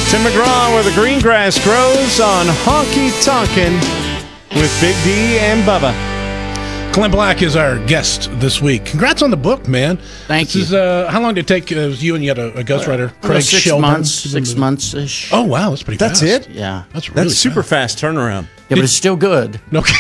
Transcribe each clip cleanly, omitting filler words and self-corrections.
Tim McGraw, where the green grass grows on Honky Tonkin' with Big D and Bubba. Clint Black is our guest this week. Congrats on the book, man. Thank you. How long did it take you and you had a ghostwriter, Craig 6 Shelburne? months. 6 months-ish. Oh, wow. That's pretty fast. That's it? Yeah. That's super fast turnaround. Yeah, but it's still good. Okay.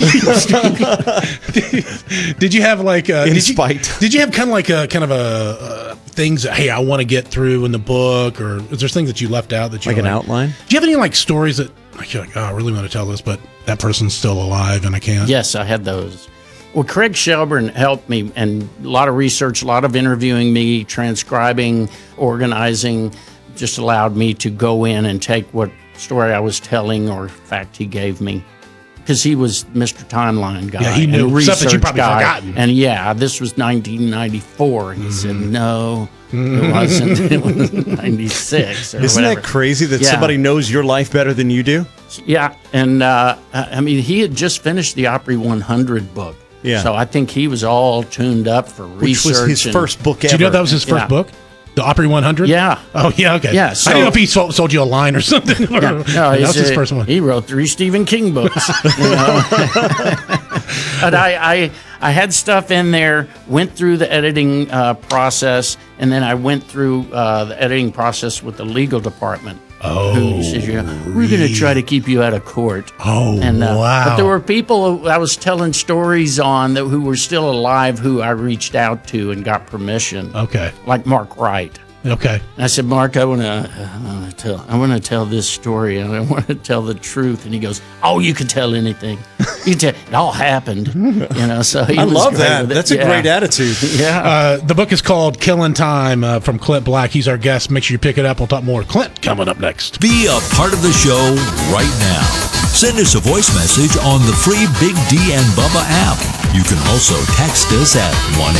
Did you have like Did you have kind of a things that, hey, I want to get through in the book, or is there things that you left out that you Like an outline? Do you have any like stories that like you're like, oh, I really want to tell this, but that person's still alive and I can't? Yes, I had those. Well, Craig Shelburne helped me, and a lot of research, a lot of interviewing me, transcribing, organizing, just allowed me to go in and take what story I was telling or fact he gave me. Because he was Mr. Timeline guy. Yeah, he knew and stuff that you probably guy. forgotten. And yeah, this was 1994. And he said, no, it wasn't. It was 96 or Isn't whatever. that crazy that somebody knows your life better than you do? Yeah, and I mean, he had just finished the Opry 100 book. Yeah. So I think he was all tuned up for Which research. was his first book ever. Do you know that was his first book? The Opry 100? Yeah. Oh, yeah, okay. Yeah, I didn't know if he sold you a line or something. Or, No, that was his first one. He wrote 3 Stephen King books. You know? But I had stuff in there, went through the editing process, and then I went through the editing process with the legal department. Oh, who says, we're going to try to keep you out of court. Oh, and, wow. But there were people who I was telling stories on who were still alive who I reached out to and got permission. Okay. Like Mark Wright. Okay. And I said, Mark, I want to tell this story, and I want to tell the truth. And he goes, oh, you can tell anything. You can tell it all happened. So he I was love great that. with it. That's a great attitude. Yeah. The book is called Killing Time from Clint Black. He's our guest. Make sure you pick it up. We'll talk more. Clint coming up next. Be a part of the show right now. Send us a voice message on the free Big D and Bubba app. You can also text us at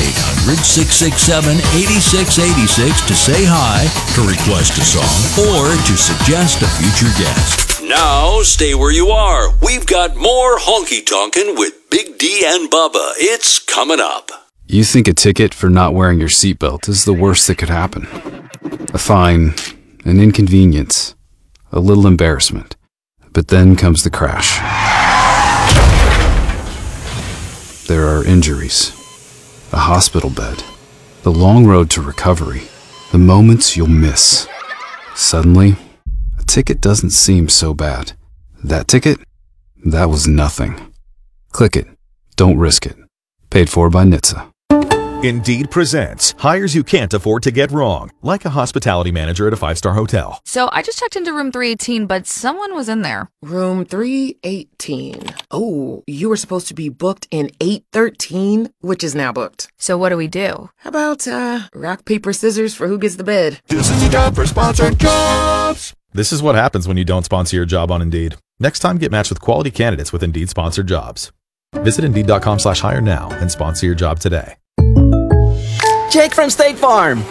1-800-667-8686 to say hi, to request a song, or to suggest a future guest. Now, stay where you are. We've got more Honky Tonkin' with Big D and Bubba. It's coming up. You think a ticket for not wearing your seatbelt is the worst that could happen. A fine, an inconvenience, a little embarrassment. But then comes the crash. There are injuries, a hospital bed, the long road to recovery, the moments you'll miss. Suddenly, a ticket doesn't seem so bad. That ticket? That was nothing. Click it. Don't risk it. Paid for by NHTSA. Indeed presents hires you can't afford to get wrong, like a hospitality manager at a 5-star hotel. So I just checked into room 318, but someone was in there. Room 318. Oh, you were supposed to be booked in 813, which is now booked. So what do we do? How about rock, paper, scissors for who gets the bed? This is your job for sponsored jobs. This is what happens when you don't sponsor your job on Indeed. Next time, get matched with quality candidates with Indeed sponsored jobs. Visit Indeed.com/hire now and sponsor your job today. Jake from State Farm.